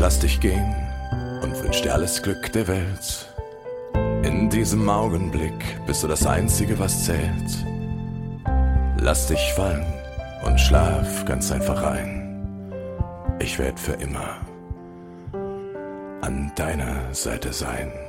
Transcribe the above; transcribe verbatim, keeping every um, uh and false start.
lass dich gehen und wünsch dir alles Glück der Welt. In diesem Augenblick bist du das Einzige, was zählt. Lass dich fallen und schlaf ganz einfach ein. Ich werd für immer an deiner Seite sein.